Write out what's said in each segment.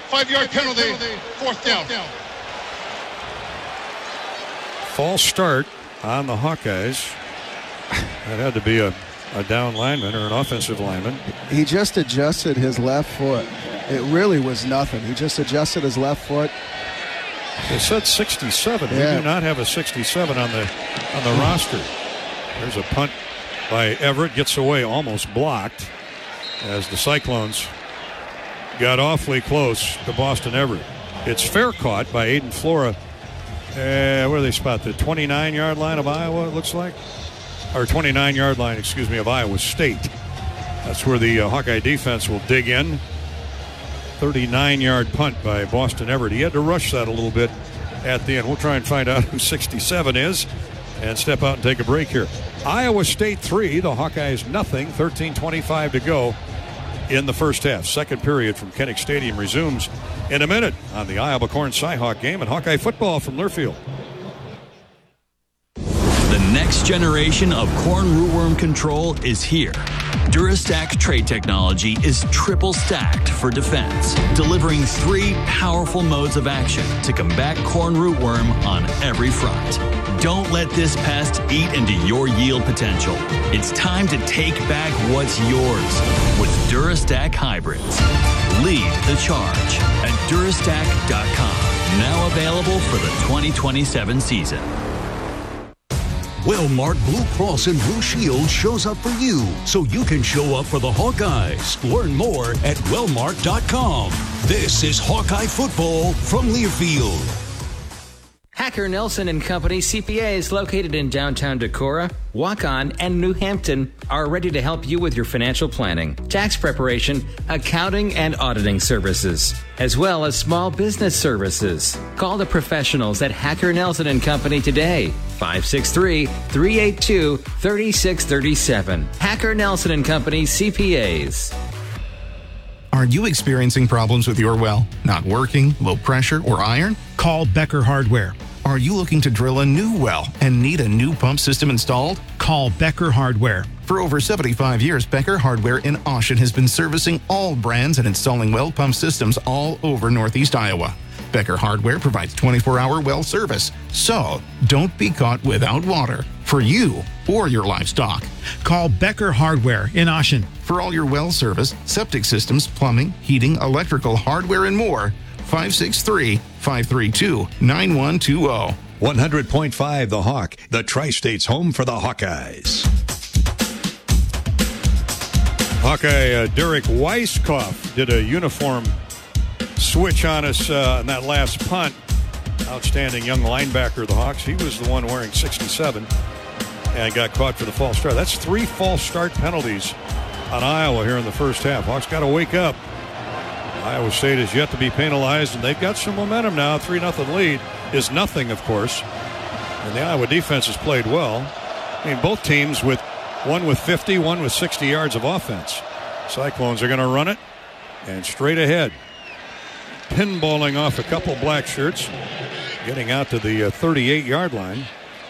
5-yard penalty, fourth down. False start on the Hawkeyes. That had to be a down lineman or an offensive lineman. He just adjusted his left foot. It really was nothing. He just adjusted his left foot. They said 67. Yeah. We do not have a 67 on the roster. There's a punt by Everett. Gets away, almost blocked, as the Cyclones got awfully close to Boston Everett. It's fair caught by Aiden Flora. Where do they spot? The 29-yard line of Iowa, it looks like. Or 29-yard line, of Iowa State. That's where the Hawkeye defense will dig in. 39-yard punt by Boston Everett. He had to rush that a little bit at the end. We'll try and find out who 67 is and step out and take a break here. Iowa State 3, the Hawkeyes nothing, 13:25 to go in the first half. Second period from Kinnick Stadium resumes in a minute on the Iowa Corn Cyhawk game and Hawkeye football from Learfield. The next generation of corn rootworm control is here. Durastack trait technology is triple stacked for defense, delivering 3 powerful modes of action to combat corn rootworm on every front. Don't let this pest eat into your yield potential. It's time to take back what's yours with Durastack hybrids. Lead the charge at Durastack.com. Now available for the 2027 season. Wellmark Blue Cross and Blue Shield shows up for you, so you can show up for the Hawkeyes. Learn more at Wellmark.com. This is Hawkeye football from Learfield. Hacker Nelson and Company CPAs located in downtown Decorah, Waukon, and New Hampton are ready to help you with your financial planning, tax preparation, accounting, and auditing services, as well as small business services. Call the professionals at Hacker Nelson and Company today, 563-382-3637. Hacker Nelson and Company CPAs. Are you experiencing problems with your well? Not working, low pressure, or iron? Call Becker Hardware. Are you looking to drill a new well and need a new pump system installed? Call Becker Hardware. For over 75 years, Becker Hardware in Austin has been servicing all brands and installing well pump systems all over Northeast Iowa. Becker Hardware provides 24-hour well service, so don't be caught without water for you or your livestock. Call Becker Hardware in Austin. For all your well service, septic systems, plumbing, heating, electrical, hardware, and more, 563-532-9120. 100.5 The Hawk, the Tri-State's home for the Hawkeyes. Hawkeye Derek Weisskopf did a uniform switch on us on that last punt. Outstanding young linebacker of the Hawks. He was the one wearing 67 and got caught for the false start. That's 3 false start penalties on Iowa here in the first half. Hawks got to wake up. Iowa State is yet to be penalized, and they've got some momentum now. 3-0 lead is nothing, of course. And the Iowa defense has played well. I mean, both teams with one with 50, one with 60 yards of offense. Cyclones are going to run it, and straight ahead. Pinballing off a couple black shirts, getting out to the 38-yard line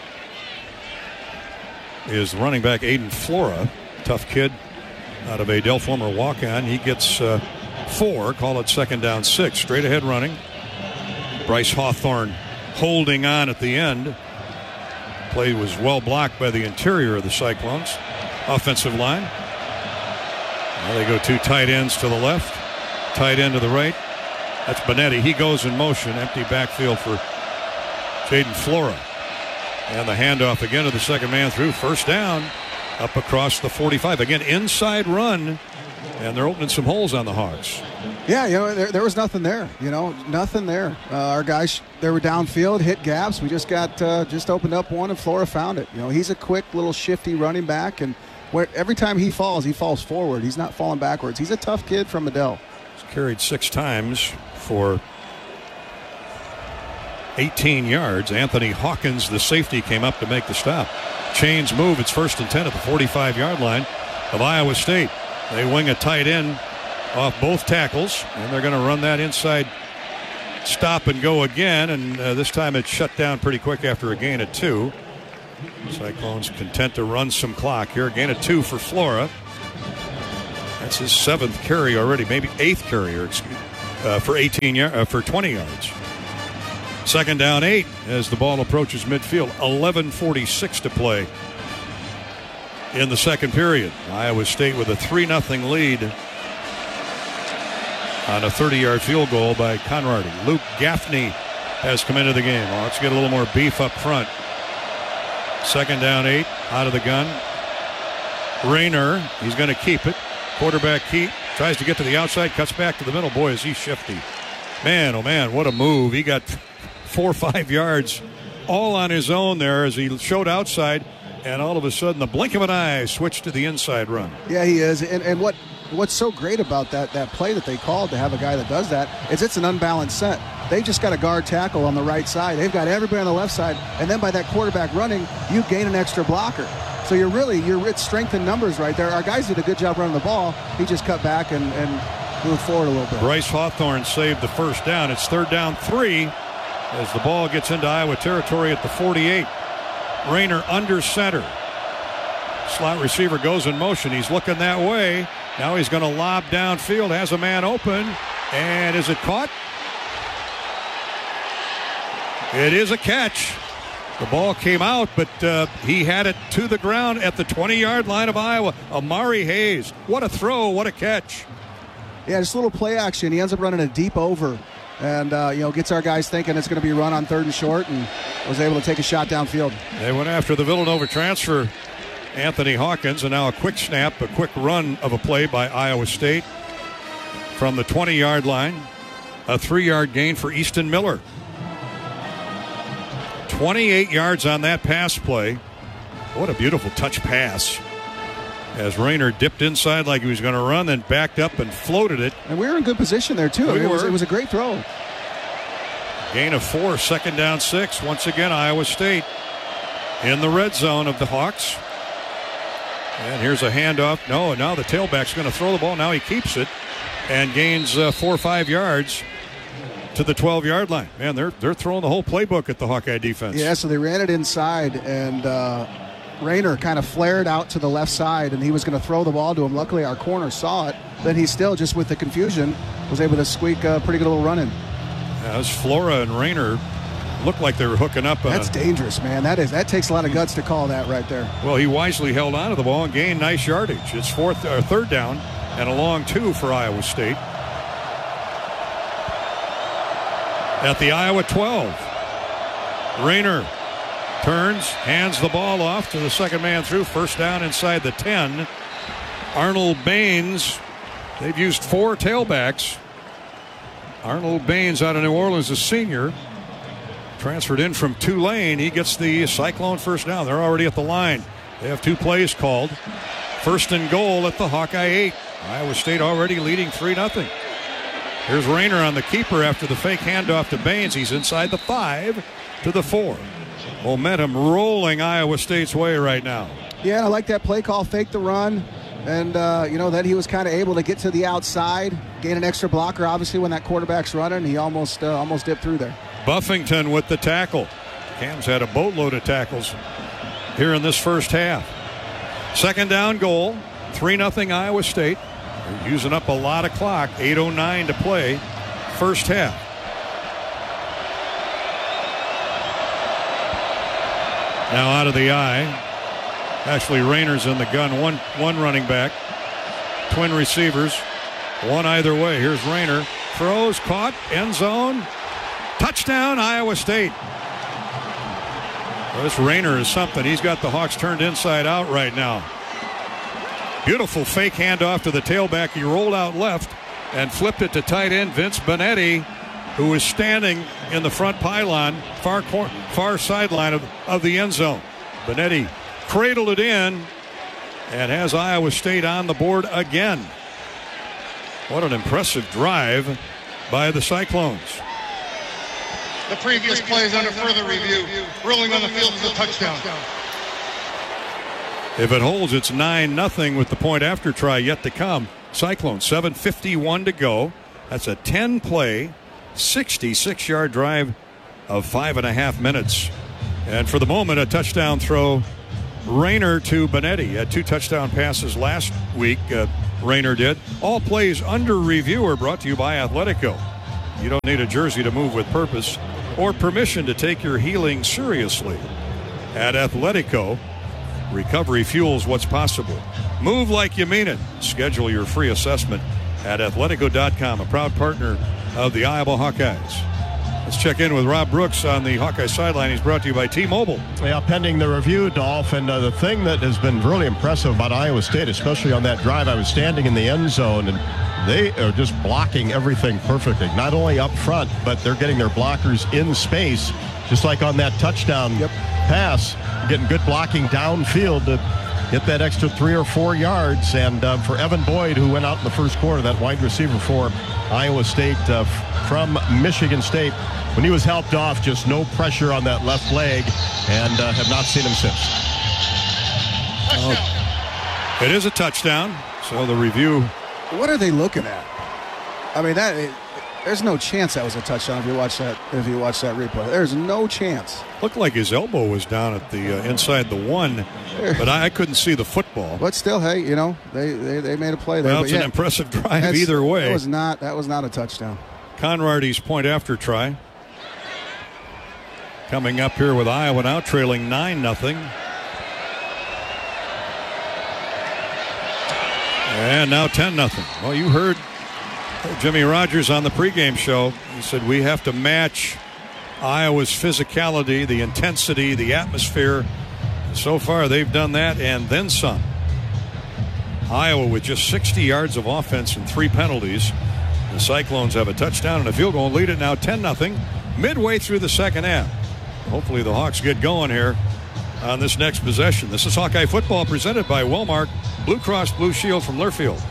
is running back Aiden Flora. Tough kid out of a Del Former walk-on. He gets 4, call it second down 6. Straight ahead running. Bryce Hawthorne holding on at the end. Play was well blocked by the interior of the Cyclones. Offensive line. Now they go 2 tight ends to the left, tight end to the right. That's Benetti. He goes in motion. Empty backfield for Jaden Flora. And the handoff again to the second man through. First down up across the 45. Again, inside run. And they're opening some holes on the Hawks. Yeah, there was nothing there. Nothing there. Our guys, they were downfield, hit gaps. We just opened up one, and Flora found it. He's a quick, little shifty running back, and every time he falls forward. He's not falling backwards. He's a tough kid from Adele. He's carried 6 times for 18 yards. Anthony Hawkins, the safety, came up to make the stop. Chains move. It's 1st and 10 at the 45-yard line of Iowa State. They wing a tight end off both tackles, and they're going to run that inside stop and go again, and this time it's shut down pretty quick after a gain of 2. Cyclones content to run some clock here. A gain of 2 for Flora. That's his 7th carry already, maybe 8th carry. for 20 yards. Second down 8 as the ball approaches midfield. 11:46 to play in the second period. Iowa State with a 3-0 lead on a 30-yard field goal by Conrady. Luke Gaffney has come into the game. Well, let's get a little more beef up front. Second down 8 out of the gun. Rayner, he's going to keep it. Quarterback keep. Tries to get to the outside, cuts back to the middle. Boy, is he shifty. Man, oh man, what a move. He got 4 or 5 yards all on his own there as he showed outside, and all of a sudden, the blink of an eye, switched to the inside run. Yeah, he is. And what's so great about that play that they called to have a guy that does that is it's an unbalanced set. They just got a guard tackle on the right side. They've got everybody on the left side, and then by that quarterback running, you gain an extra blocker. So it's strength in numbers right there. Our guys did a good job running the ball. He just cut back and moved forward a little bit. Bryce Hawthorne saved the first down. It's third down 3 as the ball gets into Iowa territory at the 48. Rayner under center. Slot receiver goes in motion. He's looking that way. Now he's going to lob downfield. Has a man open. And is it caught? It is a catch. The ball came out, but he had it to the ground at the 20-yard line of Iowa. Amari Hayes. What a throw. What a catch. Yeah, just a little play action. He ends up running a deep over and, gets our guys thinking it's going to be run on 3rd and short, and was able to take a shot downfield. They went after the Villanova transfer, Anthony Hawkins, and now a quick snap, a quick run of a play by Iowa State from the 20-yard line. A 3-yard gain for Easton Miller. 28 yards on that pass play. What a beautiful touch pass. As Rayner dipped inside like he was going to run, then backed up and floated it. And we were in good position there, too. It was a great throw. Gain of 4, second down 6. Once again, Iowa State in the red zone of the Hawks. And here's a handoff. No, now the tailback's going to throw the ball. Now he keeps it and gains 4 or 5 yards to the 12-yard line. Man, they're throwing the whole playbook at the Hawkeye defense. Yeah, so they ran it inside, and Rayner kind of flared out to the left side, and he was going to throw the ball to him. Luckily, our corner saw it. Then he still, just with the confusion, was able to squeak a pretty good little run in. As Flora and Rayner looked like they were hooking up. That's dangerous, man. That takes a lot of guts to call that right there. Well, he wisely held on to the ball and gained nice yardage. It's 3rd down and a long 2 for Iowa State. At the Iowa 12. Rayner turns, hands the ball off to the second man through. First down inside the 10. Arnold Baines, they've used 4 tailbacks. Arnold Baines out of New Orleans, a senior, transferred in from Tulane. He gets the Cyclone first down. They're already at the line. They have 2 plays called. First and goal at the Hawkeye 8. Iowa State already leading 3-0. Here's Rayner on the keeper after the fake handoff to Baines. He's inside the 5 to the 4. Momentum rolling Iowa State's way right now. Yeah, I like that play call, fake the run. And, then he was kind of able to get to the outside, gain an extra blocker. Obviously, when that quarterback's running, he almost dipped through there. Buffington with the tackle. Cam's had a boatload of tackles here in this first half. Second down goal, 3-0 Iowa State. They're using up a lot of clock. 8:09 to play, first half. Now out of the eye. Actually, Rayner's in the gun. One running back. Twin receivers. One either way. Here's Rayner. Throws, caught, end zone. Touchdown, Iowa State. Well, this Rayner is something. He's got the Hawks turned inside out right now. Beautiful fake handoff to the tailback. He rolled out left and flipped it to tight end Vince Benetti, who was standing in the front pylon, far sideline of the end zone. Benetti cradled it in and has Iowa State on the board again. What an impressive drive by the Cyclones. The previous plays under further review. Rolling on the field for the touchdown. If it holds, it's 9-0 with the point after try yet to come. Cyclones, 7:51 to go. That's a 10-play, 66-yard drive of 5.5 minutes. And for the moment, a touchdown throw. Rayner to Benetti. Had 2 touchdown passes last week. Rayner did. All plays under review are brought to you by Athletico. You don't need a jersey to move with purpose or permission to take your healing seriously. At Athletico, recovery fuels what's possible. Move like you mean it. Schedule your free assessment at Athletico.com, a proud partner of the Iowa Hawkeyes. Let's check in with Rob Brooks on the Hawkeye sideline. He's brought to you by T-Mobile. Yeah, pending the review, Dolph, and the thing that has been really impressive about Iowa State, especially on that drive, I was standing in the end zone, and they are just blocking everything perfectly. Not only up front, but they're getting their blockers in space, just like on that touchdown pass, getting good blocking downfield to get that extra 3 or 4 yards. And for Evan Boyd, who went out in the first quarter, that wide receiver for Iowa State from Michigan State, when he was helped off, just no pressure on that left leg, and have not seen him since. It is a touchdown, so the review. What are they looking at? I mean, there's no chance that was a touchdown if you watch that replay. There's no chance. Looked like his elbow was down at the inside the 1, but I couldn't see the football. But still, hey, they made a play there. Well, it's an impressive drive either way. That was not a touchdown. Conrady's point after try. Coming up here with Iowa now trailing 9-0. And now 10-0. Well, you heard Jimmy Rogers on the pregame show. He said we have to match Iowa's physicality, the intensity, the atmosphere. So far, they've done that and then some. Iowa with just 60 yards of offense and 3 penalties. The Cyclones have a touchdown and a field goal, lead it now 10-0, midway through the second half. Hopefully the Hawks get going here on this next possession. This is Hawkeye football presented by Wellmark, Blue Cross Blue Shield from Learfield.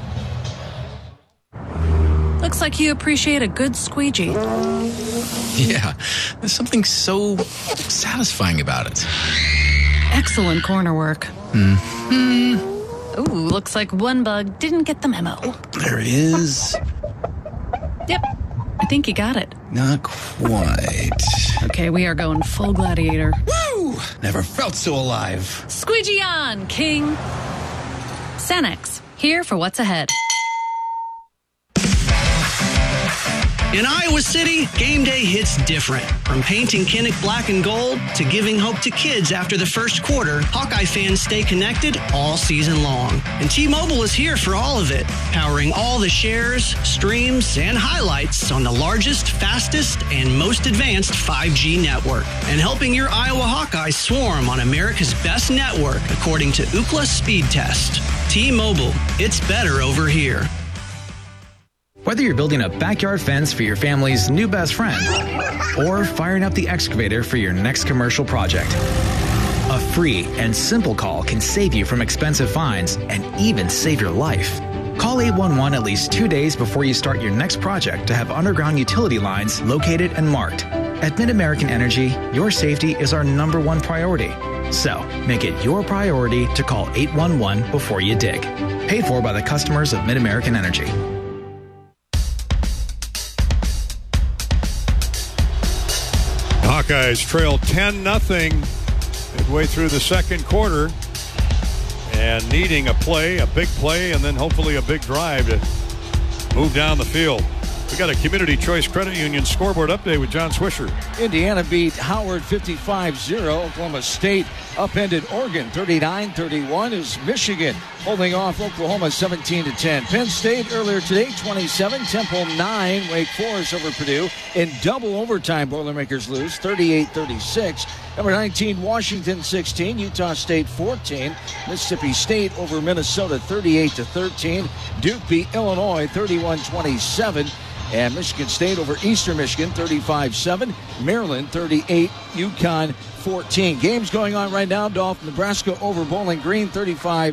Looks like you appreciate a good squeegee. Yeah, there's something so satisfying about it. Excellent corner work. Ooh, looks like one bug didn't get the memo. There is. Yep, I think you got it. Not quite. Okay, we are going full gladiator. Woo! Never felt so alive. Squeegee on, King. Sanex, here for what's ahead. In Iowa City, game day hits different. From painting Kinnick black and gold to giving hope to kids after the first quarter, Hawkeye fans stay connected all season long. And T-Mobile is here for all of it, powering all the shares, streams, and highlights on the largest, fastest, and most advanced 5G network. And helping your Iowa Hawkeyes swarm on America's best network, according to Ookla Speed Test. T-Mobile, it's better over here. Whether you're building a backyard fence for your family's new best friend or firing up the excavator for your next commercial project, a free and simple call can save you from expensive fines and even save your life. Call 811 at least 2 days before you start your next project to have underground utility lines located and marked. At Mid-American Energy, your safety is our #1 priority. So, make it your priority to call 811 before you dig. Paid for by the customers of Mid-American Energy. Hawkeyes trail 10-0 midway through the second quarter and needing a big play, and then hopefully a big drive to move down the field. We got a Community Choice Credit Union scoreboard update with John Swisher. Indiana beat Howard 55-0. Oklahoma State upended Oregon 39-31 as Michigan holding off Oklahoma 17-10. Penn State earlier today 27, Temple 9, Wake Forest over Purdue. In double overtime, Boilermakers lose 38-36. Number 19, Washington 16, Utah State 14. Mississippi State over Minnesota 38-13. Duke beat Illinois 31-27. And Michigan State over Eastern Michigan, 35-7. Maryland, 38. UConn, 14. Games going on right now. Dolphin, Nebraska over Bowling Green, 35-0.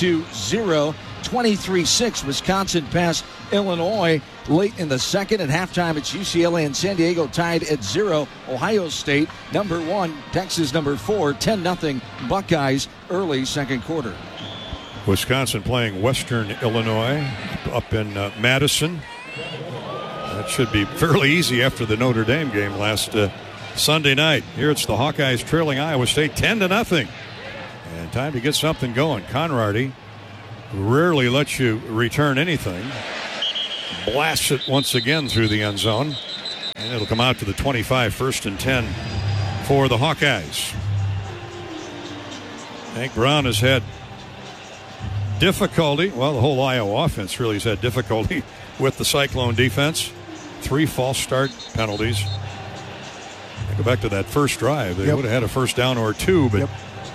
23-6. Wisconsin passed Illinois late in the second. At halftime, it's UCLA and San Diego tied at 0. Ohio State, number 1. Texas, number 4. 10-0 Buckeyes early second quarter. Wisconsin playing Western Illinois up in Madison. That should be fairly easy after the Notre Dame game last Sunday night. Here it's the Hawkeyes trailing Iowa State 10-0. And time to get something going. Conrady rarely lets you return anything. Blasts it once again through the end zone. And it'll come out to the 25, 1st and 10 for the Hawkeyes. Hank Brown has had difficulty. Well, the whole Iowa offense really has had difficulty with the Cyclone defense. 3 false start penalties. I go back to that first drive. They would have had a first down or 2, but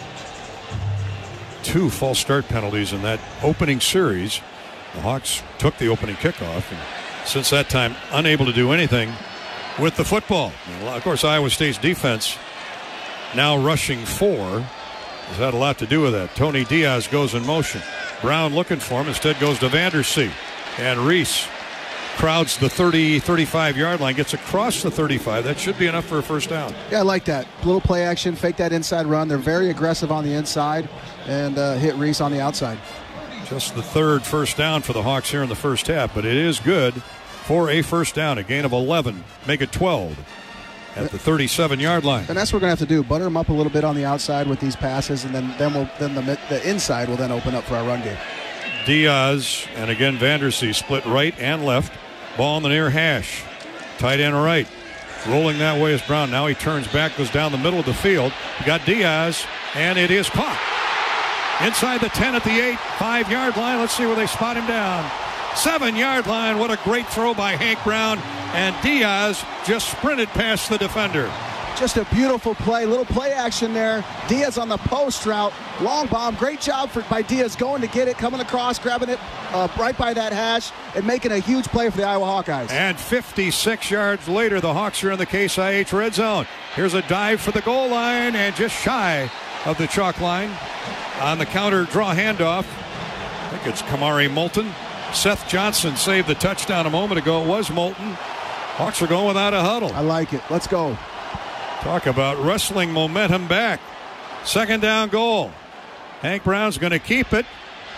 2 false start penalties in that opening series. The Hawks took the opening kickoff, and since that time, unable to do anything with the football. And of course, Iowa State's defense now rushing 4 has had a lot to do with that. Tony Diaz goes in motion. Brown looking for him. Instead goes to Vandersea. And Reese crowds the 30, 35-yard line, gets across the 35. That should be enough for a first down. Yeah, I like that. Little play action, fake that inside run. They're very aggressive on the inside and hit Reese on the outside. Just the 3rd first down for the Hawks here in the first half, but it is good for a first down. A gain of 11, make it 12 at the 37-yard line. And that's what we're going to have to do. Butter them up a little bit on the outside with these passes, and then the inside will then open up for our run game. Diaz and again Vandersea split right and left. Ball in the near hash. Tight end right. Rolling that way is Brown. Now he turns back, goes down the middle of the field. You got Diaz, and it is caught. Inside the 10 at the 8, 5-yard line. Let's see where they spot him down. 7-yard line. What a great throw by Hank Brown. And Diaz just sprinted past the defender. Just a beautiful play. Little play action there. Diaz on the post route. Long bomb. Great job by Diaz going to get it, coming across, grabbing it right by that hash, and making a huge play for the Iowa Hawkeyes. And 56 yards later, the Hawks are in the Case IH red zone. Here's a dive for the goal line, and just shy of the chalk line. On the counter draw handoff, I think it's Kamari Moulton. Seth Johnson saved the touchdown a moment ago. It was Moulton. Hawks are going without a huddle. I like it. Let's go. Talk about wrestling momentum back. 2nd down goal. Hank Brown's going to keep it.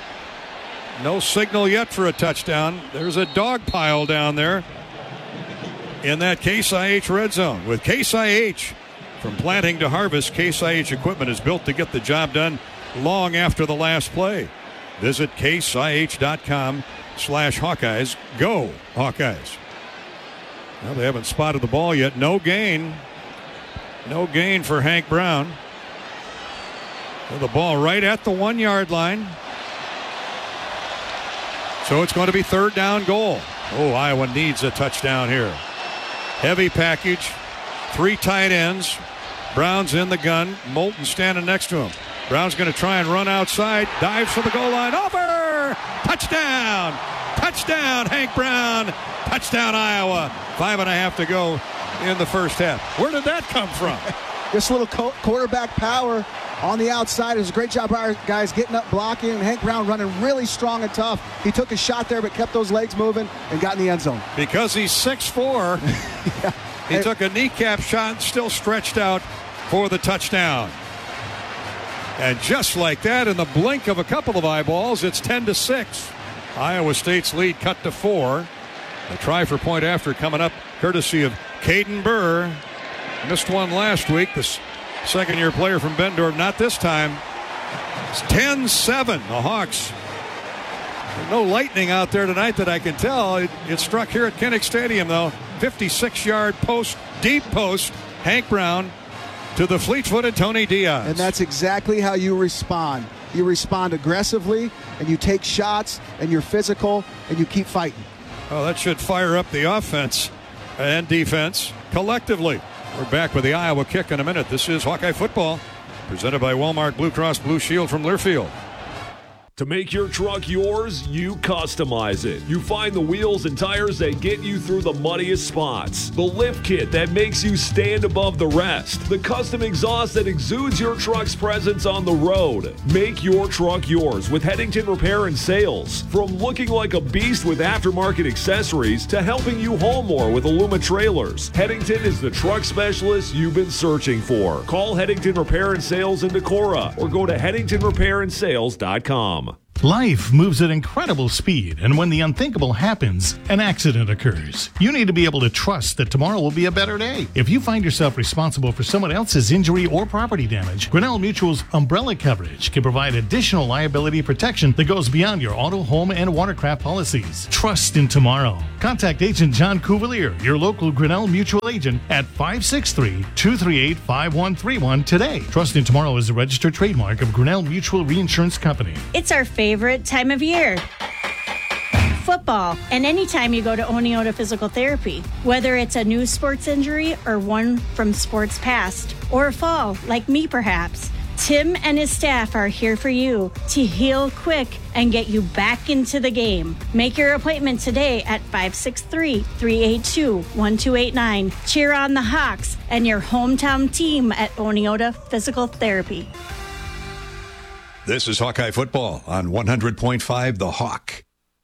No signal yet for a touchdown. There's a dog pile down there in that Case IH red zone. With Case IH, from planting to harvest, Case IH equipment is built to get the job done long after the last play. Visit caseih.com/Hawkeyes. Go Hawkeyes. Well, they haven't spotted the ball yet. No gain. No gain for Hank Brown. The ball right at the 1-yard line. So it's going to be 3rd down goal. Oh, Iowa needs a touchdown here. Heavy package. 3 tight ends. Brown's in the gun. Moulton standing next to him. Brown's going to try and run outside. Dives for the goal line. Over! Touchdown! Touchdown, Hank Brown! Touchdown, Iowa. 5.5 to go in the first half. Where did that come from? This little quarterback power on the outside. It was a great job by our guys getting up, blocking, and Hank Brown running really strong and tough. He took a shot there, but kept those legs moving and got in the end zone. Because he's 6'4", yeah. He took a kneecap shot and still stretched out for the touchdown. And just like that, in the blink of a couple of eyeballs, it's 10-6. Iowa State's lead cut to 4. A try for point after coming up courtesy of Caden Burr. Missed one last week. The second-year player from Bendorf. Not this time. It's 10-7. The Hawks. There's no lightning out there tonight that I can tell. It struck here at Kinnick Stadium, though. 56-yard post, deep post. Hank Brown to the fleet-footed Tony Diaz. And that's exactly how you respond. You respond aggressively, and you take shots, and you're physical, and you keep fighting. Oh, that should fire up the offense and defense collectively. We're back with the Iowa kick in a minute. This is Hawkeye Football, presented by Walmart Blue Cross Blue Shield from Learfield. To make your truck yours, you customize it. You find the wheels and tires that get you through the muddiest spots. The lift kit that makes you stand above the rest. The custom exhaust that exudes your truck's presence on the road. Make your truck yours with Headington Repair and Sales. From looking like a beast with aftermarket accessories to helping you haul more with Illuma trailers, Headington is the truck specialist you've been searching for. Call Headington Repair and Sales in Decorah or go to HeadingtonRepairandSales.com. Life moves at incredible speed, and when the unthinkable happens, an accident occurs. You need to be able to trust that tomorrow will be a better day. If you find yourself responsible for someone else's injury or property damage, Grinnell Mutual's umbrella coverage can provide additional liability protection that goes beyond your auto, home, and watercraft policies. Trust in tomorrow. Contact Agent John Cuvalier, your local Grinnell Mutual agent, at 563-238-5131 today. Trust in Tomorrow is a registered trademark of Grinnell Mutual Reinsurance Company. It's our favorite time of year. Football, and anytime you go to Oneota Physical Therapy, whether it's a new sports injury or one from sports past, or a fall, like me perhaps, Tim and his staff are here for you to heal quick and get you back into the game. Make your appointment today at 563-382-1289. Cheer on the Hawks and your hometown team at Oneota Physical Therapy. This is Hawkeye Football on 100.5 The Hawk.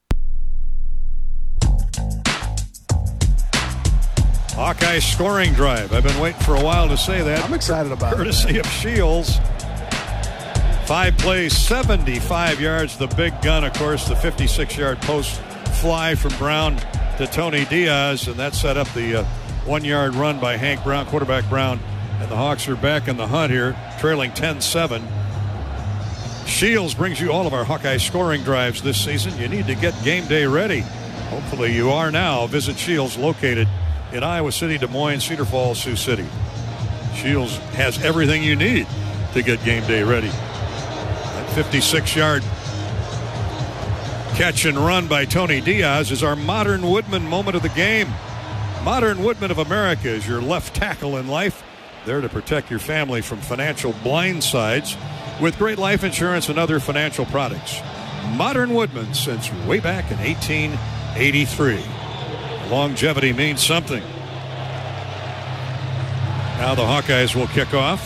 Hawkeye scoring drive. I've been waiting for a while to say that. I'm excited about it. Courtesy of Shields. 5 plays, 75 yards. The big gun, of course, the 56-yard post fly from Brown to Tony Diaz, and that set up the 1-yard run by Hank Brown, quarterback Brown. And the Hawks are back in the hunt here, trailing 10-7. Shields brings you all of our Hawkeye scoring drives this season. You need to get game day ready. Hopefully you are now. Visit Shields, located in Iowa City, Des Moines, Cedar Falls, Sioux City. Shields has everything you need to get game day ready. That 56-yard catch and run by Tony Diaz is our Modern Woodman moment of the game. Modern Woodman of America is your left tackle in life, there to protect your family from financial blindsides with great life insurance and other financial products. Modern Woodman since way back in 1883. Longevity means something. Now the Hawkeyes will kick off.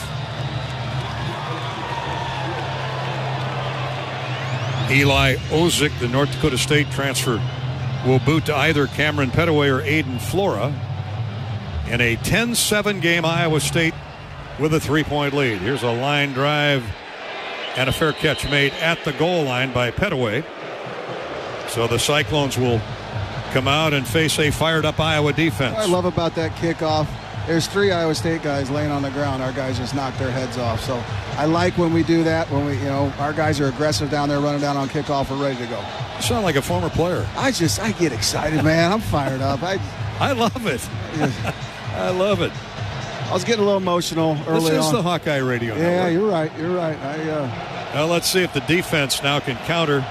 Eli Ozick, the North Dakota State transfer, will boot to either Cameron Petaway or Aiden Flora in a 10-7 game. Iowa State with a 3-point lead. Here's a line drive and a fair catch made at the goal line by Petaway. So the Cyclones will come out and face a fired-up Iowa defense. What I love about that kickoff, there's 3 Iowa State guys laying on the ground. Our guys just knock their heads off. So I like when we do that, when our guys are aggressive down there, running down on kickoff, we're ready to go. You sound like a former player. I get excited, man. I'm fired up. I love it. I love it. I was getting a little emotional early on. This is the Hawkeye Radio Network. Yeah, you're right. You're right. Well, let's see if the defense now can counter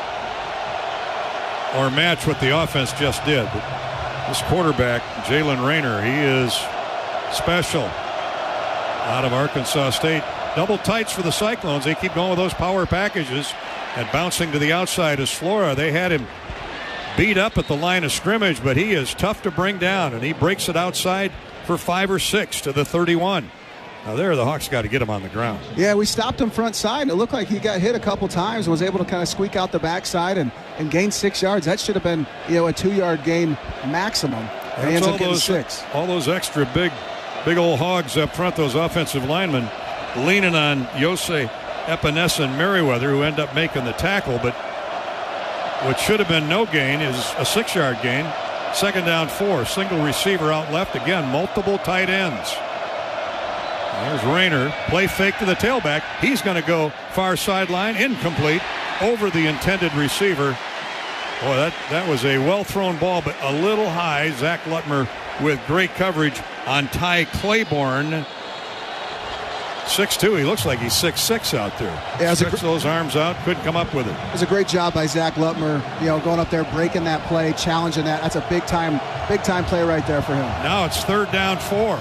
or match what the offense just did. But this quarterback, Jalen Rayner, he is special out of Arkansas State. Double tights for the Cyclones. They keep going with those power packages and bouncing to the outside is Flora. They had him beat up at the line of scrimmage, but he is tough to bring down, and he breaks it outside for 5 or 6 to the 31. Now there, the Hawks got to get him on the ground. Yeah, we stopped him front side, and it looked like he got hit a couple times and was able to kind of squeak out the backside and gain 6 yards. That should have been, a 2-yard gain maximum. And he ends up getting 6. All those extra big old hogs up front, those offensive linemen, leaning on Yosei Epinesa and Merriweather, who end up making the tackle. But what should have been no gain is a 6-yard gain. 2nd down 4, single receiver out left. Again, multiple tight ends. There's Rayner, play fake to the tailback. He's going to go far sideline, incomplete, over the intended receiver. Boy, that was a well-thrown ball, but a little high. Zach Lutmer with great coverage on Ty Claiborne. 6'2", he looks like he's 6'6" out there. Yeah, stretched those arms out, couldn't come up with it. It was a great job by Zach Lutmer, going up there, breaking that play, challenging that. That's a big time play right there for him. Now it's 3rd down 4.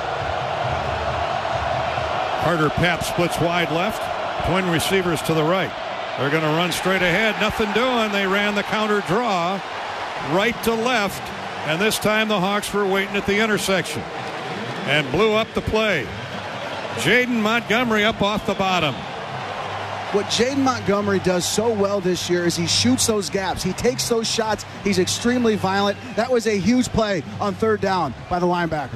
Carter Papp splits wide left. Twin receivers to the right. They're going to run straight ahead. Nothing doing. They ran the counter draw right to left. And this time the Hawks were waiting at the intersection and blew up the play. Jaden Montgomery up off the bottom. What Jaden Montgomery does so well this year is he shoots those gaps. He takes those shots. He's extremely violent. That was a huge play on 3rd down by the linebacker.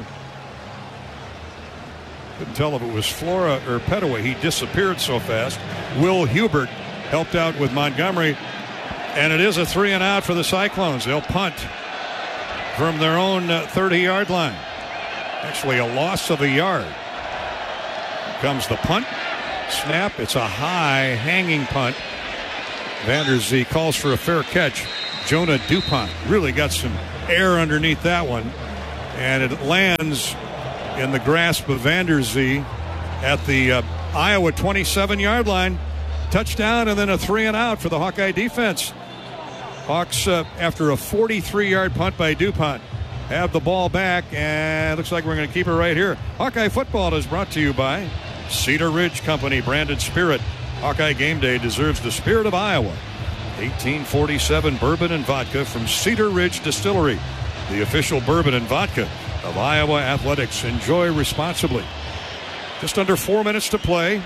Couldn't tell if it was Flora or Petaway. He disappeared so fast. Will Hubert helped out with Montgomery. And it is a 3-and-out for the Cyclones. They'll punt from their own 30-yard line. Actually, a loss of a yard. Here comes the punt. Snap. It's a high hanging punt. Vanderzee calls for a fair catch. Jonah DuPont really got some air underneath that one. And it lands in the grasp of Vanderzee at the Iowa 27-yard line. Touchdown and then a 3-and-out for the Hawkeye defense. Hawks, after a 43-yard punt by DuPont, have the ball back, and it looks like we're going to keep it right here. Hawkeye football is brought to you by Cedar Ridge Company, branded spirit. Hawkeye Game Day deserves the spirit of Iowa. 1847 bourbon and vodka from Cedar Ridge Distillery, the official bourbon and vodka of Iowa Athletics. Enjoy responsibly. Just under 4 minutes to play.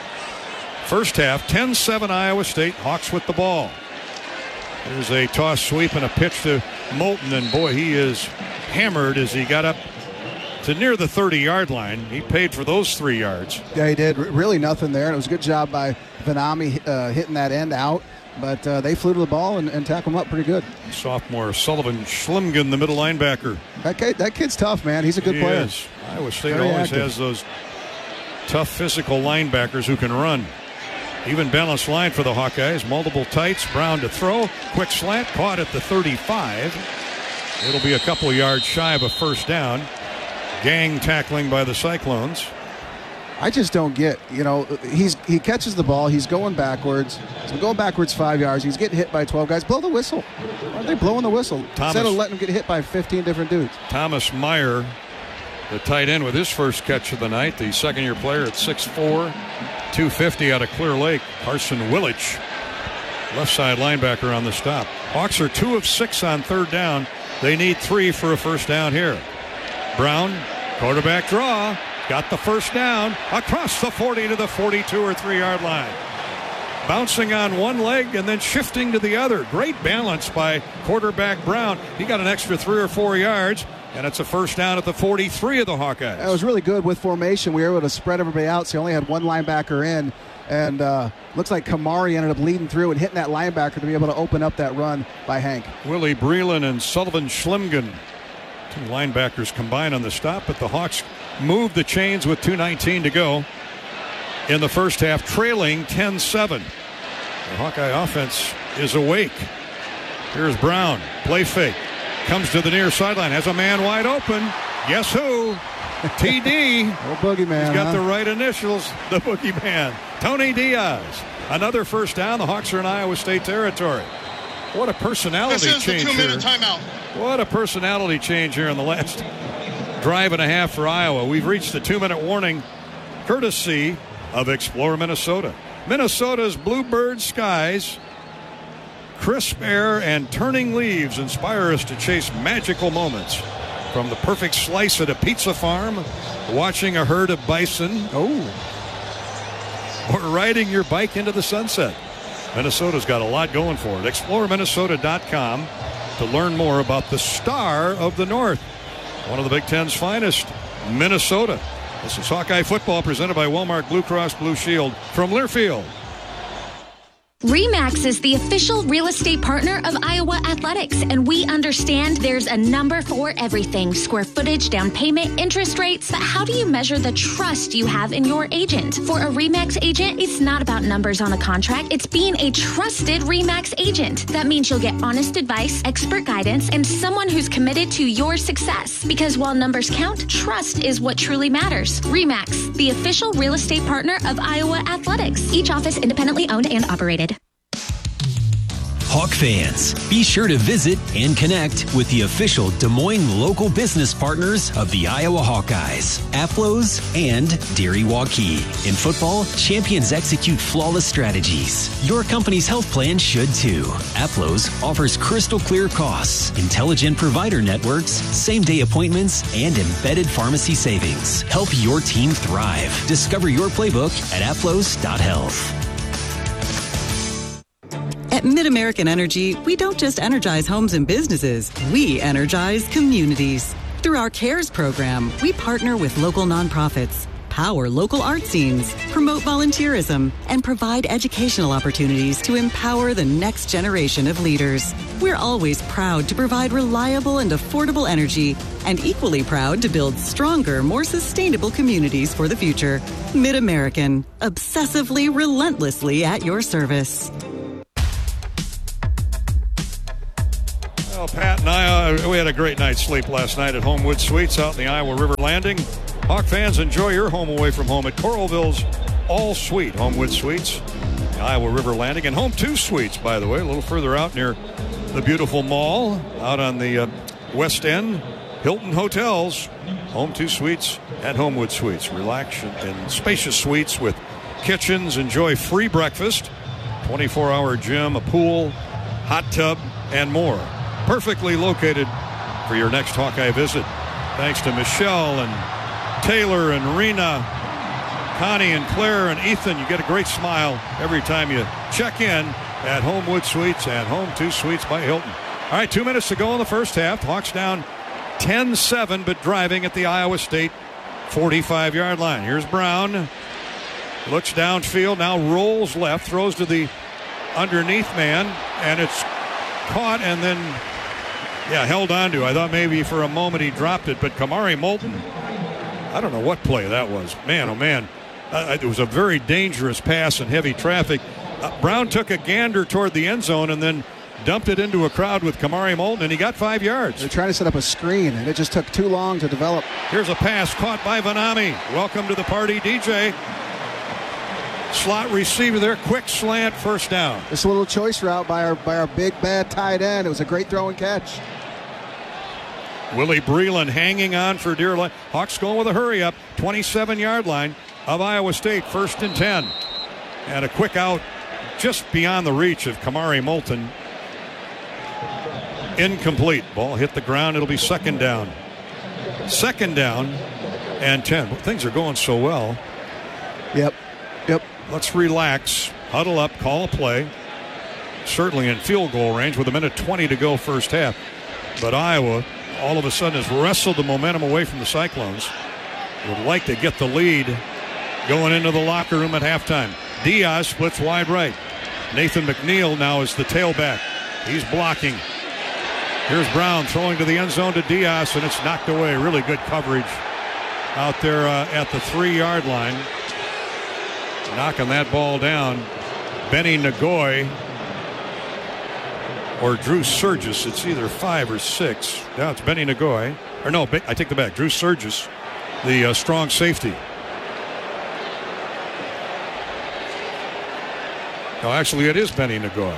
First half, 10-7 Iowa State. Hawks with the ball. There's a toss sweep and a pitch to Moulton, and boy, he is hammered as he got up to near the 30-yard line. He paid for those 3 yards. Yeah, he did. Really nothing there. And it was a good job by Vanami hitting that end out. But they flew to the ball and tackled him up pretty good. Sophomore Sullivan Schlimgen, the middle linebacker. That kid's tough, man. He's a good player. Is. Iowa State Very always active. has those tough physical linebackers who can run. Even balanced line for the Hawkeyes. Multiple tights. Brown to throw. Quick slant. Caught at the 35. It'll be a couple yards shy of a first down. Gang tackling by the Cyclones. I just don't get, he catches the ball. He's going backwards. So going backwards 5 yards. He's getting hit by 12 guys. Blow the whistle. Why are they blowing the whistle? Instead of letting him get hit by 15 different dudes. Thomas Meyer, the tight end, with his first catch of the night. The second-year player at 6'4", 250 out of Clear Lake. Carson Willich, left side linebacker on the stop. Hawks are 2 of 6 on third down. They need 3 for a first down here. Brown, quarterback draw. Got the first down across the 40 to the 42 or 3-yard line. Bouncing on one leg and then shifting to the other. Great balance by quarterback Brown. He got an extra 3 or 4 yards, and it's a first down at the 43 of the Hawkeyes. That was really good with formation. We were able to spread everybody out, so he only had one linebacker in. And looks like Kamari ended up leading through and hitting that linebacker to be able to open up that run by Hank. Willie Breland and Sullivan Schlimgen. 2 linebackers combined on the stop, but the Hawks move the chains with 2:19 to go in the first half, trailing 10-7. The Hawkeye offense is awake. Here's Brown, play fake, comes to the near sideline, has a man wide open. Guess who? TD. Oh, boogeyman. He's got the right initials, the boogeyman. Tony Diaz. Another first down. The Hawks are in Iowa State territory. What a personality This is change the 2-minute here. timeout. What a personality change here in the last drive and a half for Iowa. We've reached the 2-minute warning courtesy of Explore Minnesota. Minnesota's bluebird skies, crisp air, and turning leaves inspire us to chase magical moments. From the perfect slice at a pizza farm, watching a herd of bison, or riding your bike into the sunset. Minnesota's got a lot going for it. ExploreMinnesota.com to learn more about the Star of the North, one of the Big Ten's finest, Minnesota. This is Hawkeye football presented by Wellmark Blue Cross Blue Shield from Learfield. RE/MAX is the official real estate partner of Iowa Athletics, and we understand there's a number for everything: square footage, down payment, interest rates. But how do you measure the trust you have in your agent? For a RE/MAX agent, it's not about numbers on a contract. It's being a trusted RE/MAX agent. That means you'll get honest advice, expert guidance, and someone who's committed to your success. Because while numbers count, trust is what truly matters. RE/MAX, the official real estate partner of Iowa Athletics. Each office independently owned and operated. Hawk fans, be sure to visit and connect with the official Des Moines local business partners of the Iowa Hawkeyes, Aplos and Dairy Waukee. In football, champions execute flawless strategies. Your company's health plan should too. Aplos offers crystal clear costs, intelligent provider networks, same-day appointments, and embedded pharmacy savings. Help your team thrive. Discover your playbook at aplos.health. At MidAmerican Energy, we don't just energize homes and businesses, we energize communities. Through our CARES program, we partner with local nonprofits, empower local art scenes, promote volunteerism, and provide educational opportunities to empower the next generation of leaders. We're always proud to provide reliable and affordable energy, and equally proud to build stronger, more sustainable communities for the future. MidAmerican, obsessively, relentlessly at your service. Well, Pat and I, we had a great night's sleep last night at Homewood Suites out in the Iowa River Landing. Hawk fans, enjoy your home away from home at Coralville's All Suite Homewood Suites, the Iowa River Landing, and Home 2 Suites, by the way, a little further out near the beautiful mall out on the West End. Hilton Hotels, Home 2 Suites at Homewood Suites. Relax in spacious suites with kitchens. Enjoy free breakfast, 24-hour gym, a pool, hot tub, and more. Perfectly located for your next Hawkeye visit. Thanks to Michelle and Taylor and Rena, Connie and Claire and Ethan. You get a great smile every time you check in at Homewood Suites and Home 2 Suites by Hilton. All right, 2 minutes to go in the first half. Hawks down 10-7, but driving at the Iowa State 45-yard line. Here's Brown. Looks downfield, now rolls left, throws to the underneath man, and it's caught and then, held on to. I thought maybe for a moment he dropped it, but Kamari Moulton, I don't know what play that was. Man, oh man. It was a very dangerous pass in heavy traffic. Brown took a gander toward the end zone and then dumped it into a crowd with Kamari Moulton, and he got 5 yards. They're trying to set up a screen, and it just took too long to develop. Here's a pass caught by Vanami. Welcome to the party, DJ. Slot receiver there, quick slant, first down. This little choice route by our big bad tight end. It was a great throw and catch. Willie Breland hanging on for dear life. Hawks going with a hurry up, 27-yard line of Iowa State, 1st and 10. And a quick out just beyond the reach of Kamari Moulton. Incomplete. Ball hit the ground. It'll be 2nd down. 2nd down and 10. Well, things are going so well. Yep. Let's relax, huddle up, call a play. Certainly in field goal range with 1:20 to go first half. But Iowa all of a sudden has wrestled the momentum away from the Cyclones. Would like to get the lead going into the locker room at halftime. Diaz splits wide right. Nathan McNeil now is the tailback. He's blocking. Here's Brown throwing to the end zone to Diaz, and it's knocked away. Really good coverage out there at the 3-yard line. Knocking that ball down. Benny Nagoy or Drew Surgis. It's either 5 or 6. Now it's Benny Nagoy. Or no, I take the back. Drew Surgis, the strong safety. No, actually, it is Benny Nagoy.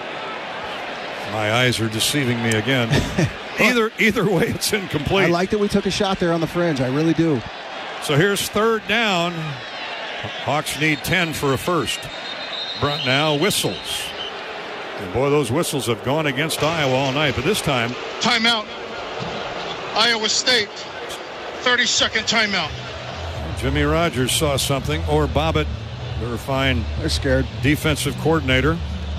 My eyes are deceiving me again. Either way, it's incomplete. I like that we took a shot there on the fringe. I really do. So here's 3rd down. Hawks need 10 for a first. Brunt now whistles. And boy, those whistles have gone against Iowa all night. But this time, timeout. Iowa State. 30-second timeout. Jimmy Rogers saw something, or Bobbitt, their fine. They're scared. Defensive coordinator.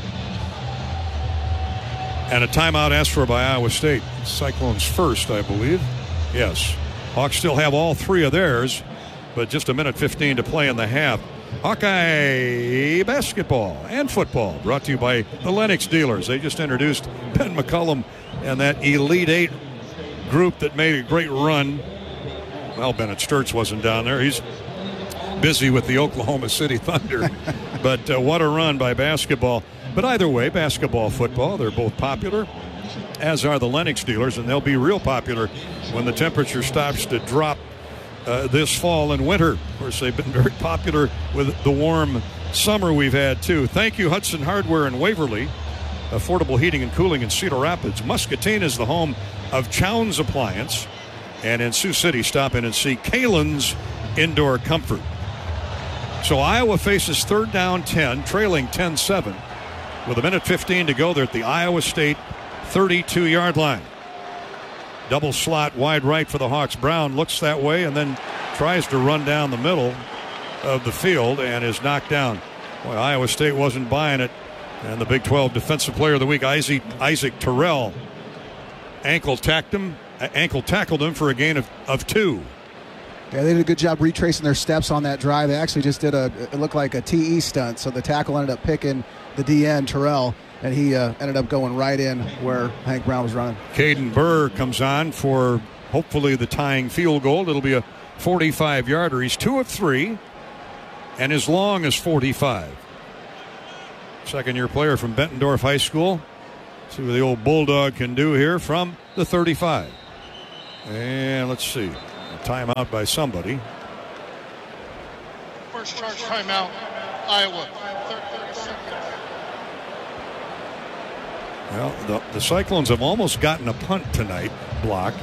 And a timeout asked for by Iowa State. Cyclones first, I believe. Yes. Hawks still have all 3 of theirs, but just 1:15 to play in the half. Hawkeye basketball and football brought to you by the Lennox dealers. They just introduced Ben McCullum and that Elite 8 group that made a great run. Well, Bennett Sturts wasn't down there. He's busy with the Oklahoma City Thunder. But what a run by basketball. But either way, basketball, football, they're both popular, as are the Lennox dealers, and they'll be real popular when the temperature stops to drop this fall and winter. Of course, they've been very popular with the warm summer we've had, too. Thank you, Hudson Hardware in Waverly. Affordable heating and cooling in Cedar Rapids. Muscatine is the home of Chown's Appliance. And in Sioux City, stop in and see Kalen's Indoor Comfort. So Iowa faces 3rd down 10, trailing 10-7. With 1:15 to go, they're at the Iowa State 32-yard line. Double slot wide right for the Hawks. Brown looks that way and then tries to run down the middle of the field and is knocked down. Boy, Iowa State wasn't buying it. And the Big 12 Defensive Player of the Week, Isaac Terrell, ankle tackled him for a gain of 2. Yeah, they did a good job retracing their steps on that drive. They actually just did it looked like a TE stunt. So the tackle ended up picking the DN, Terrell, and he ended up going right in where Hank Brown was running. Caden Burr comes on for hopefully the tying field goal. It'll be a 45-yarder. He's 2 of 3, and as long as 45. Second-year player from Bettendorf High School. See what the old Bulldog can do here from the 35. And let's see. A timeout by somebody. First charge timeout, Iowa. Well, the Cyclones have almost gotten a punt tonight, blocked.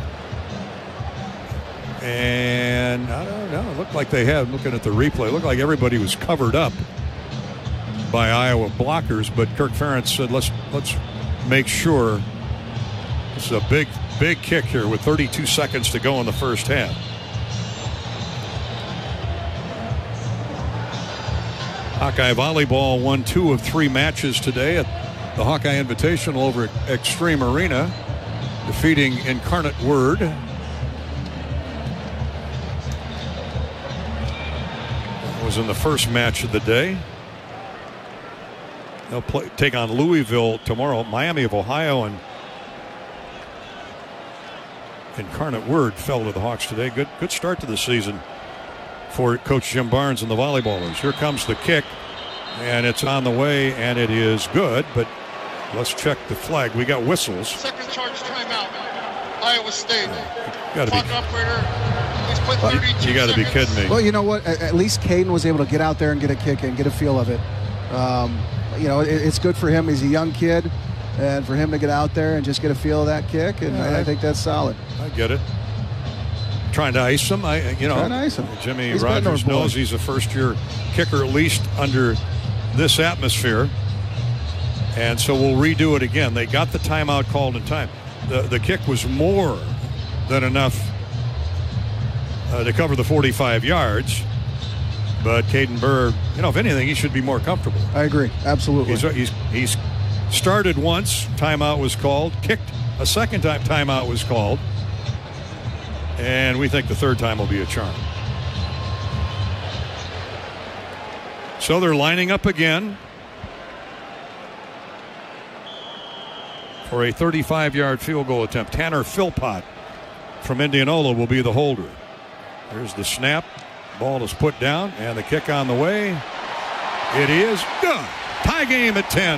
And I don't know, it looked like they had, looking at the replay, it looked like everybody was covered up by Iowa blockers, but Kirk Ferentz said, let's make sure. This is a big kick here with 32 seconds to go in the first half. Hawkeye Volleyball won 2 of 3 matches today at the Hawkeye Invitational over at Extreme Arena, defeating Incarnate Word. That was in the first match of the day. They'll take on Louisville tomorrow. Miami of Ohio and Incarnate Word fell to the Hawks today. Good start to the season for Coach Jim Barnes and the Volleyballers. Here comes the kick, and it's on the way, and it is good, but let's check the flag. We got whistles. Second charge timeout, Iowa State. Gotta be. Operator, please put 32 You got to be seconds. kidding me. Well, you know what? At least Caden was able to get out there and get a kick and get a feel of it. It's good for him. He's a young kid, and for him to get out there and just get a feel of that kick, and I think that's solid. I get it. Trying to ice him. Trying to ice him. Jimmy He's Rogers Bettendorf boy. knows he's a first-year kicker, at least under this atmosphere. And so we'll redo it again. They got the timeout called in time. The kick was more than enough to cover the 45 yards. But Caden Burr, if anything, he should be more comfortable. I agree. Absolutely. He's started once, timeout was called, kicked a second time, timeout was called. And we think the third time will be a charm. So they're lining up again for a 35-yard field goal attempt. Tanner Philpott from Indianola will be the holder. There's the snap. Ball is put down, and the kick on the way. It is good. Tie game at 10.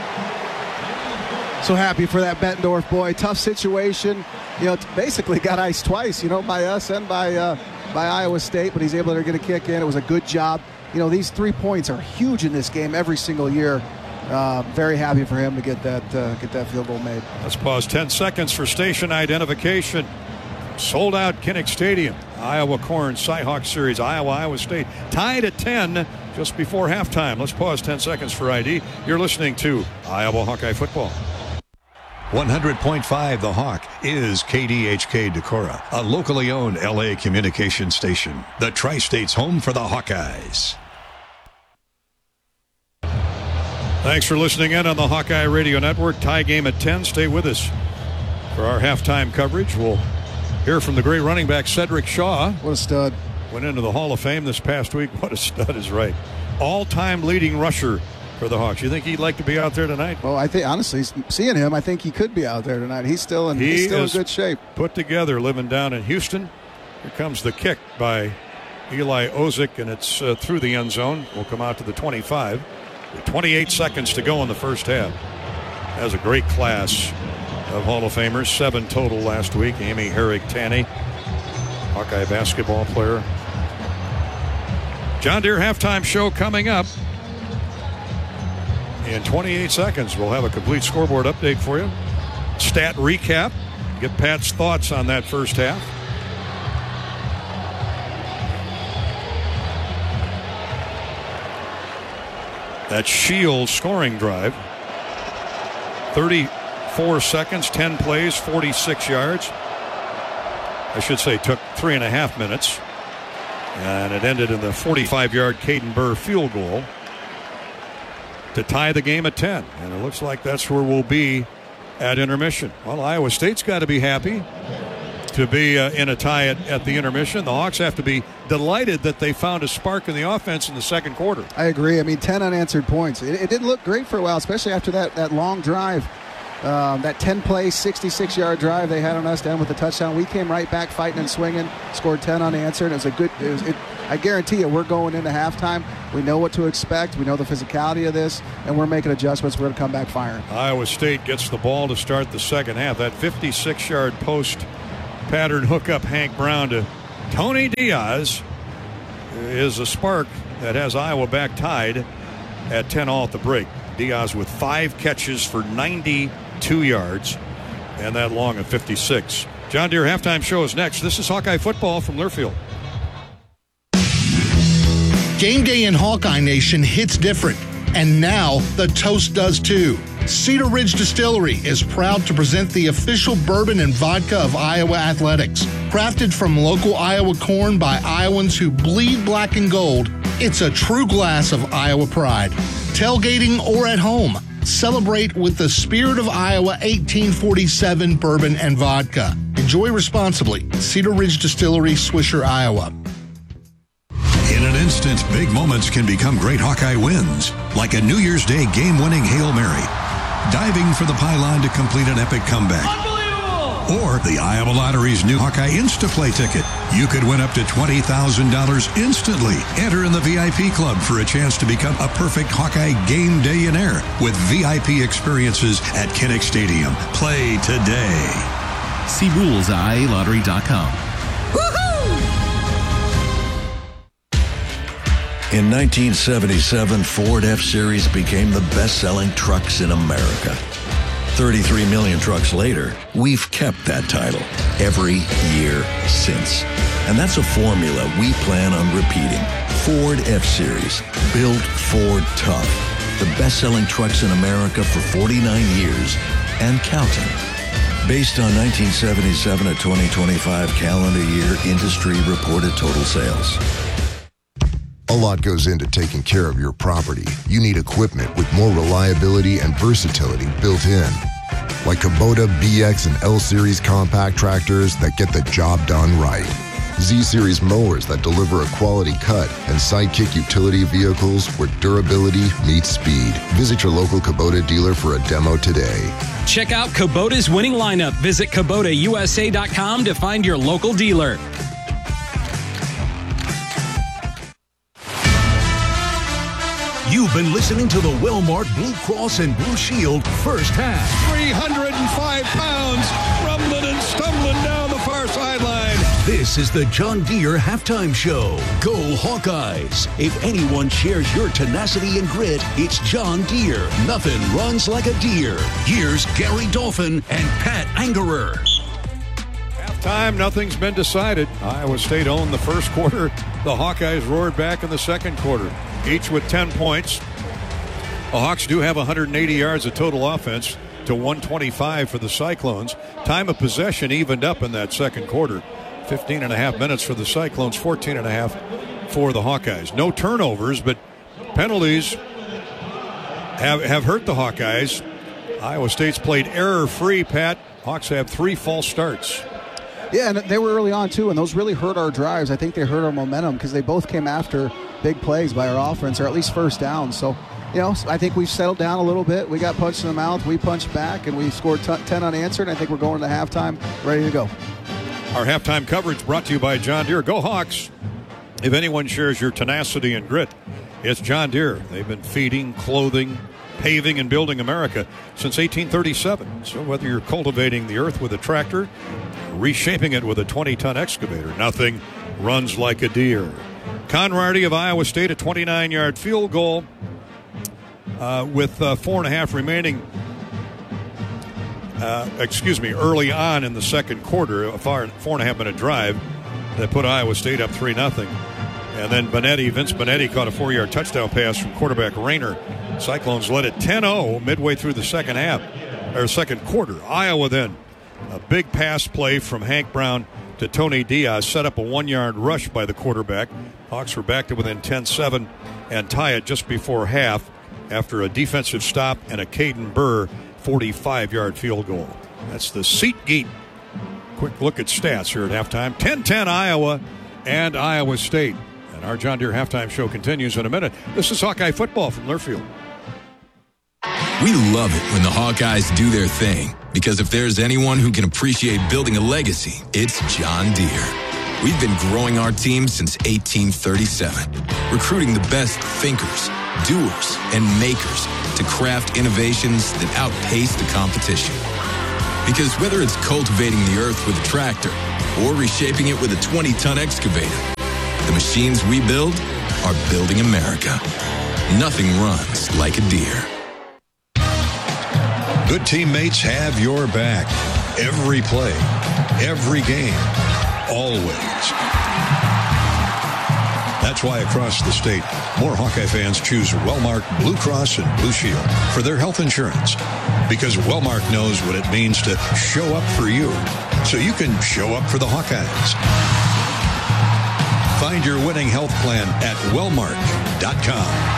So happy for that Bettendorf boy. Tough situation. Basically got iced twice, by us and by Iowa State, but he's able to get a kick in. It was a good job. These 3 points are huge in this game every single year. Very happy for him to get that field goal made. Let's pause 10 seconds for station identification. Sold out Kinnick Stadium. Iowa Corn Cyhawk Series, Iowa State. Tied at 10 just before halftime. Let's pause 10 seconds for ID. You're listening to Iowa Hawkeye Football. 100.5 The Hawk is KDHK Decorah, a locally owned LA communication station. The Tri-State's home for the Hawkeyes. Thanks for listening in on the Hawkeye Radio Network. Tie game at 10. Stay with us for our halftime coverage. We'll hear from the great running back Cedric Shaw. What a stud. Went into the Hall of Fame this past week. What a stud is right. All-time leading rusher for the Hawks. You think he'd like to be out there tonight? Well, I think, honestly, seeing him, I think he could be out there tonight. He's still in good shape. Put together, living down in Houston. Here comes the kick by Eli Ozick, and it's through the end zone. Will come out to the 25. With 28 seconds to go in the first half. That was a great class of Hall of Famers. 7 total last week. Amy Herrig-Tanny, Hawkeye basketball player. John Deere halftime show coming up. In 28 seconds, we'll have a complete scoreboard update for you. Stat recap. Get Pat's thoughts on that first half. That Shield scoring drive. 34 seconds, 10 plays, 46 yards. I should say took 3.5 minutes. And it ended in the 45-yard Caden Burr field goal to tie the game at 10. And it looks like that's where we'll be at intermission. Well, Iowa State's got to be happy. to be in a tie at the intermission. The Hawks have to be delighted that they found a spark in the offense in the second quarter. I agree. I mean, 10 unanswered points. It didn't look great for a while, especially after that long drive. That 10-play, 66-yard drive they had on us down with the touchdown. We came right back fighting and swinging, scored 10 unanswered. I guarantee you, we're going into halftime. We know what to expect. We know the physicality of this, and we're making adjustments. We're going to come back firing. Iowa State gets the ball to start the second half. That 56-yard post pattern hookup Hank Brown to Tony Diaz is a spark that has Iowa back tied at 10-all at the break. Diaz with 5 catches for 92 yards and that long of 56. John Deere halftime show is next. This is Hawkeye football from Learfield. Game day in Hawkeye Nation hits different, and now the toast does too. Cedar Ridge Distillery is proud to present the official bourbon and vodka of Iowa Athletics. Crafted from local Iowa corn by Iowans who bleed black and gold, it's a true glass of Iowa pride. Tailgating or at home, celebrate with the Spirit of Iowa 1847 bourbon and vodka. Enjoy responsibly. Cedar Ridge Distillery, Swisher, Iowa. In an instant, big moments can become great Hawkeye wins, like a New Year's Day game-winning Hail Mary, diving for the pylon to complete an epic comeback, or the Iowa Lottery's new Hawkeye Instaplay ticket. You could win up to $20,000 instantly. Enter in the VIP club for a chance to become a perfect Hawkeye game day-inaire with VIP experiences at Kinnick Stadium. Play today. See rules at IALottery.com. In 1977, Ford F-Series became the best-selling trucks in America. 33 million trucks later, we've kept that title every year since. And that's a formula we plan on repeating. Ford F-Series, built Ford tough. The best-selling trucks in America for 49 years and counting. Based on 1977 to 2025 calendar year industry reported total sales. A lot goes into taking care of your property. You need equipment with more reliability and versatility built in. Like Kubota BX and L-Series compact tractors that get the job done right. Z-Series mowers that deliver a quality cut, and Sidekick utility vehicles where durability meets speed. Visit your local Kubota dealer for a demo today. Check out Kubota's winning lineup. Visit KubotaUSA.com to find your local dealer. You've been listening to the Wellmark Blue Cross and Blue Shield first half. 305 pounds, rumbling and stumbling down the far sideline. This is the John Deere Halftime Show. Go Hawkeyes. If anyone shares your tenacity and grit, it's John Deere. Nothing runs like a deer. Here's Gary Dolphin and Pat Angerer. Halftime, nothing's been decided. Iowa State owned the first quarter. The Hawkeyes roared back in the second quarter, each with 10 points. The Hawks do have 180 yards of total offense to 125 for the Cyclones. Time of possession evened up in that second quarter. 15 and a half minutes for the Cyclones, 14 and a half for the Hawkeyes. No turnovers, but penalties have hurt the Hawkeyes. Iowa State's played error-free, Pat. Hawks have 3 false starts. Yeah, and they were early on, too, and those really hurt our drives. I think they hurt our momentum because they both came after big plays by our offense, or at least first down. So, I think we've settled down a little bit. We got punched in the mouth. We punched back, and we scored 10 unanswered. I think we're going to halftime ready to go. Our halftime coverage brought to you by John Deere. Go Hawks. If anyone shares your tenacity and grit, it's John Deere. They've been feeding, clothing, paving, and building America since 1837. So whether you're cultivating the earth with a tractor, reshaping it with a 20-ton excavator, nothing runs like a deer. Conradi of Iowa State, a 29-yard field goal with 4.5 remaining. Early on in the second quarter, a 4.5-minute drive that put Iowa State up 3-0. And then Vince Benetti caught a 4-yard touchdown pass from quarterback Rayner. Cyclones led it 10-0 midway through the second quarter. Iowa then, a big pass play from Hank Brown to Tony Diaz set up a 1-yard rush by the quarterback. Hawks were back to within 10-7 and tie it just before half after a defensive stop and a Caden Burr 45-yard field goal. That's the SeatGeek quick look at stats here at halftime. 10-10 Iowa and Iowa State. And our John Deere halftime show continues in a minute. This is Hawkeye football from Learfield. We love it when the Hawkeyes do their thing, because if there's anyone who can appreciate building a legacy, it's John Deere. We've been growing our team since 1837, recruiting the best thinkers, doers, and makers to craft innovations that outpace the competition. Because whether it's cultivating the earth with a tractor or reshaping it with a 20-ton excavator, the machines we build are building America. Nothing runs like a Deere. Good teammates have your back. Every play, every game, always. That's why across the state, more Hawkeye fans choose Wellmark Blue Cross and Blue Shield for their health insurance. Because Wellmark knows what it means to show up for you, so you can show up for the Hawkeyes. Find your winning health plan at wellmark.com.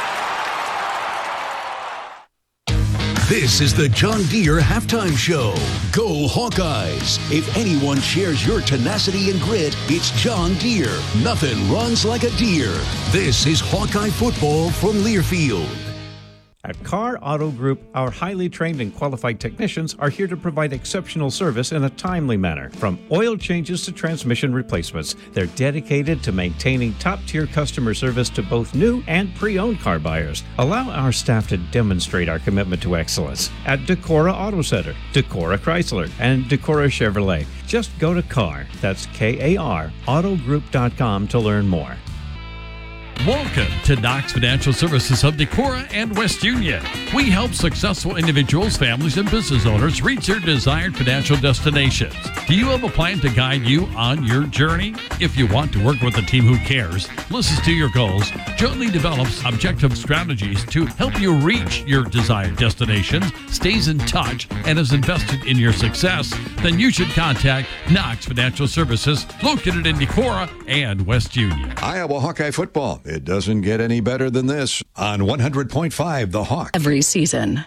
This is the John Deere Halftime Show. Go Hawkeyes. If anyone shares your tenacity and grit, it's John Deere. Nothing runs like a deer. This is Hawkeye football from Learfield. At Carr Auto Group, our highly trained and qualified technicians are here to provide exceptional service in a timely manner. From oil changes to transmission replacements, they're dedicated to maintaining top-tier customer service to both new and pre-owned car buyers. Allow our staff to demonstrate our commitment to excellence at Decorah Auto Center, Decorah Chrysler, and Decorah Chevrolet. Just go to Carr, that's K-A-R, autogroup.com to learn more. Welcome to Knox Financial Services of Decorah and West Union. We help successful individuals, families, and business owners reach their desired financial destinations. Do you have a plan to guide you on your journey? If you want to work with a team who cares, listens to your goals, jointly develops objective strategies to help you reach your desired destinations, stays in touch, and is invested in your success, then you should contact Knox Financial Services, located in Decorah and West Union. Iowa Hawkeye football. It doesn't get any better than this on 100.5 The Hawk. Every season.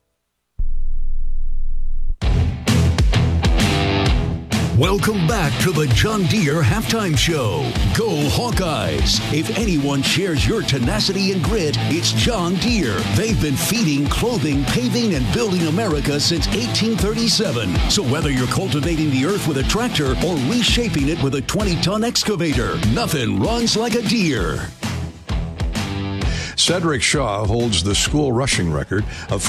Welcome back to the John Deere Halftime Show. Go Hawkeyes. If anyone shares your tenacity and grit, it's John Deere. They've been feeding, clothing, paving, and building America since 1837. So whether you're cultivating the earth with a tractor or reshaping it with a 20-ton excavator, nothing runs like a Deere. Cedric Shaw holds the school rushing record of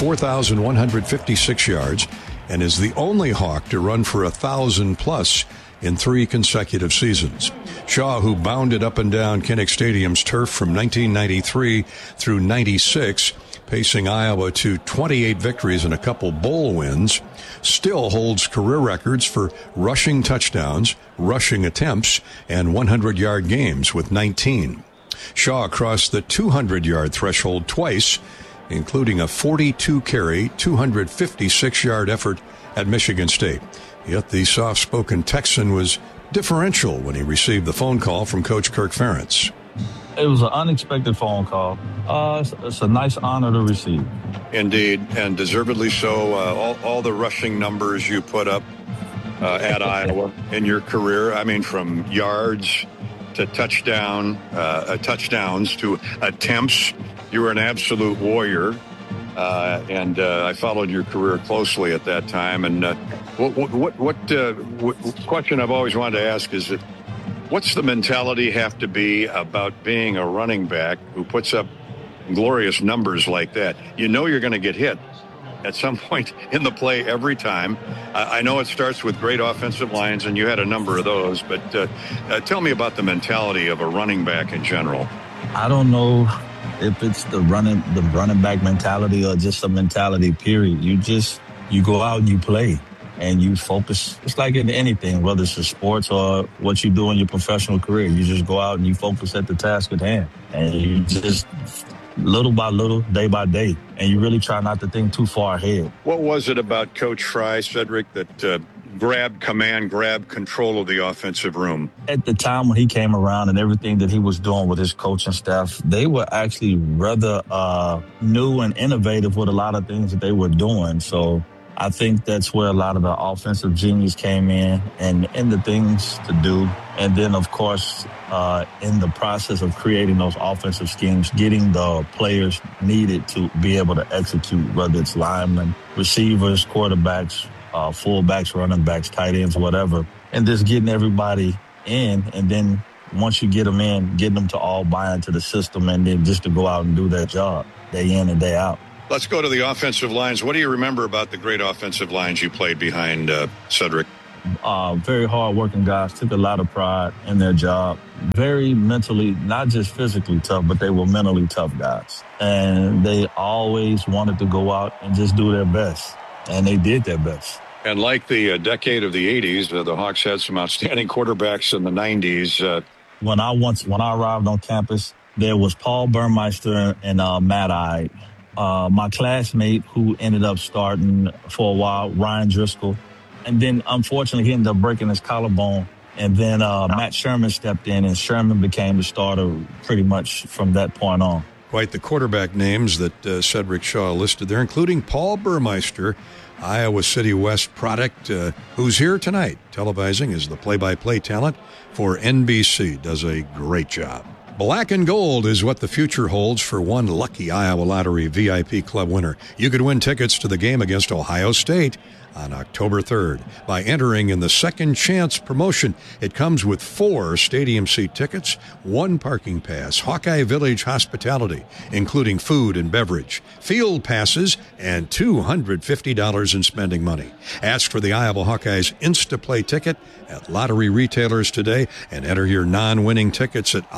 4,156 yards and is the only Hawk to run for 1,000 plus in 3 consecutive seasons. Shaw, who bounded up and down Kinnick Stadium's turf from 1993 through 96, pacing Iowa to 28 victories and a couple bowl wins, still holds career records for rushing touchdowns, rushing attempts, and 100-yard games with 19. Shaw crossed the 200-yard threshold twice, including a 42-carry, 256-yard effort at Michigan State. Yet the soft-spoken Texan was differential when he received the phone call from Coach Kirk Ferentz. It was an unexpected phone call. It's a nice honor to receive. Indeed, and deservedly so. All the rushing numbers you put up at Iowa in your career, I mean, from yards to touchdowns to attempts. You were an absolute warrior, and I followed your career closely at that time. And what question I've always wanted to ask is that what's the mentality have to be about being a running back who puts up glorious numbers like that? You know you're going to get hit at some point in the play every time. I know it starts with great offensive lines, and you had a number of those, but tell me about the mentality of a running back in general. I don't know if it's the running back mentality or just a mentality, period. You go out and you play and you focus. It's like in anything, whether it's your sports or what you do in your professional career. You just go out and you focus at the task at hand. And you just little by little, day by day. And you really try not to think too far ahead. What was it about Coach Fry, Cedric, that grabbed control of the offensive room? At the time when he came around and everything that he was doing with his coaching staff, they were actually rather new and innovative with a lot of things that they were doing. So I think that's where a lot of the offensive genius came in and the things to do. And then, of course, in the process of creating those offensive schemes, getting the players needed to be able to execute, whether it's linemen, receivers, quarterbacks, fullbacks, running backs, tight ends, whatever, and just getting everybody in. And then once you get them in, getting them to all buy into the system and then just to go out and do their job day in and day out. Let's go to the offensive lines. What do you remember about the great offensive lines you played behind Cedric? Very hard-working guys, took a lot of pride in their job. Very mentally, not just physically tough, but they were mentally tough guys. And they always wanted to go out and just do their best. And they did their best. And like the decade of the 80s, the Hawks had some outstanding quarterbacks in the 90s. When I arrived on campus, there was Paul Burmeister and Matt Ide. My classmate who ended up starting for a while, Ryan Driscoll. And then, unfortunately, he ended up breaking his collarbone. And then Matt Sherman stepped in, and Sherman became the starter pretty much from that point on. Quite the quarterback names that Cedric Shaw listed there, including Paul Burmeister, Iowa City West product, who's here tonight, televising as the play-by-play talent for NBC. Does a great job. Black and gold is what the future holds for one lucky Iowa Lottery VIP Club winner. You could win tickets to the game against Ohio State on October 3rd by entering in the Second Chance promotion. It comes with 4 stadium seat tickets, 1 parking pass, Hawkeye Village hospitality, including food and beverage, field passes, and $250 in spending money. Ask for the Iowa Hawkeyes Insta-Play ticket at lottery retailers today and enter your non-winning tickets at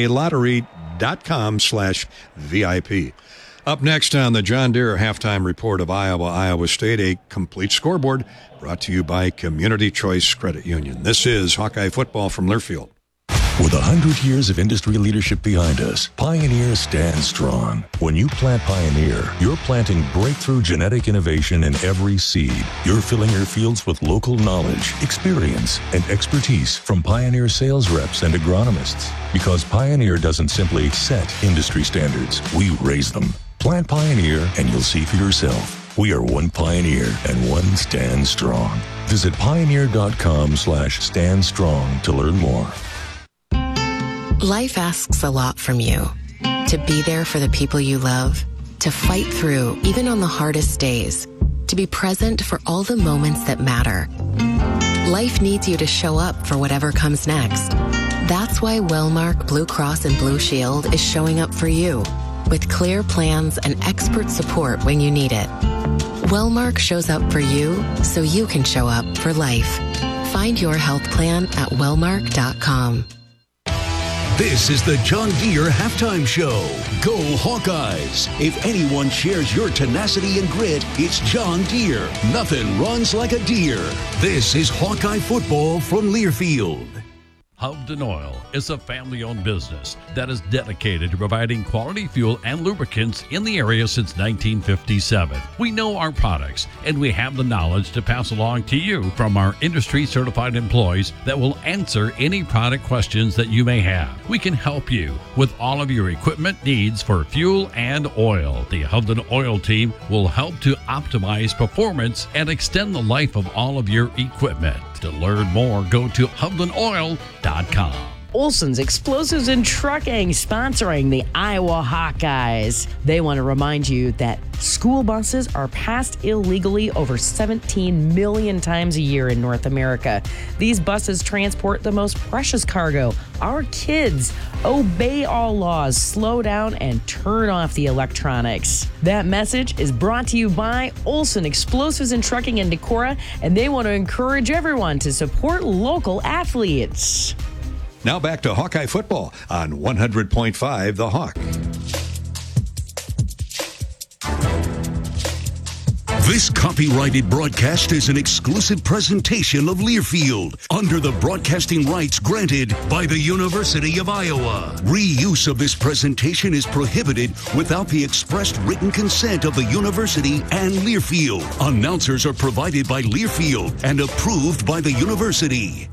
ialottery.com/VIP. Up next on the John Deere Halftime Report of Iowa State, a complete scoreboard brought to you by Community Choice Credit Union. This is Hawkeye Football from Learfield. With 100 years of industry leadership behind us, Pioneer stands strong. When you plant Pioneer, you're planting breakthrough genetic innovation in every seed. You're filling your fields with local knowledge, experience, and expertise from Pioneer sales reps and agronomists. Because Pioneer doesn't simply set industry standards, we raise them. Plant Pioneer and you'll see for yourself. We are one Pioneer and one Stand Strong. Visit pioneer.com/stand strong to learn more. Life asks a lot from you. To be there for the people you love, to fight through even on the hardest days, to be present for all the moments that matter. Life needs you to show up for whatever comes next. That's why Wellmark Blue Cross and Blue Shield is showing up for you, with clear plans and expert support when you need it. Wellmark shows up for you so you can show up for life. Find your health plan at wellmark.com. This is the John Deere Halftime Show. Go Hawkeyes. If anyone shares your tenacity and grit, it's John Deere. Nothing runs like a deer. This is Hawkeye football from Learfield. Hovden Oil is a family-owned business that is dedicated to providing quality fuel and lubricants in the area since 1957. We know our products, and we have the knowledge to pass along to you from our industry-certified employees that will answer any product questions that you may have. We can help you with all of your equipment needs for fuel and oil. The Hovden Oil team will help to optimize performance and extend the life of all of your equipment. To learn more, go to HovdenOil.com. Olson's Explosives and Trucking, sponsoring the Iowa Hawkeyes. They want to remind you that school buses are passed illegally over 17 million times a year in North America. These buses transport the most precious cargo, our kids. Obey all laws, slow down, and turn off the electronics. That message is brought to you by Olson Explosives and Trucking in Decorah, and they want to encourage everyone to support local athletes. Now back to Hawkeye football on 100.5 The Hawk. This copyrighted broadcast is an exclusive presentation of Learfield under the broadcasting rights granted by the University of Iowa. Reuse of this presentation is prohibited without the expressed written consent of the university and Learfield. Announcers are provided by Learfield and approved by the university.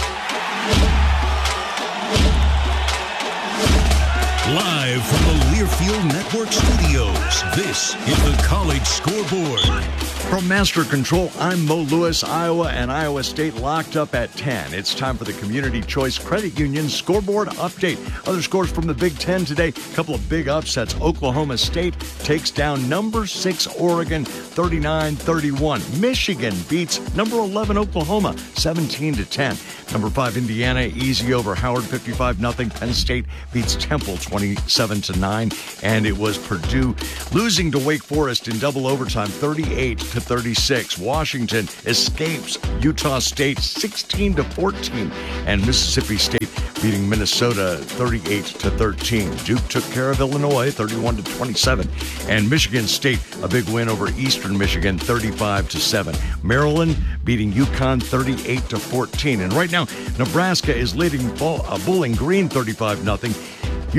Live from the Learfield Field Network Studios, this is the College Scoreboard. From Master Control, I'm Mo Lewis. Iowa and Iowa State locked up at 10. It's time for the Community Choice Credit Union Scoreboard Update. Other scores from the Big Ten today. A couple of big upsets. Oklahoma State takes down number 6 Oregon 39-31. Michigan beats number 11 Oklahoma 17-10. Number 5 Indiana easy over Howard 55-0. Penn State beats Temple 27-9. And it was Purdue losing to Wake Forest in double overtime 38-36. Washington escapes Utah State 16-14. And Mississippi State beating Minnesota 38-13. Duke took care of Illinois 31-27. And Michigan State a big win over Eastern Michigan 35-7. Maryland beating UConn 38-14. And right now, Nebraska is leading Bowling Green 35-0.